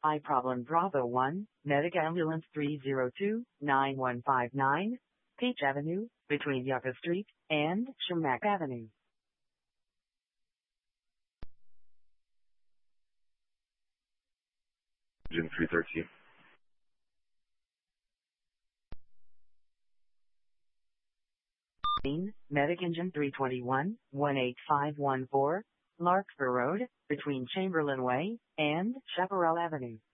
I problem Bravo 1, Medic Ambulance 302-9159, Peach Avenue, between Yucca Street and Shumack Avenue. Engine 313. Medic Engine 321, 18514, Larkspur Road, between Chamberlain Way and Chaparral Avenue.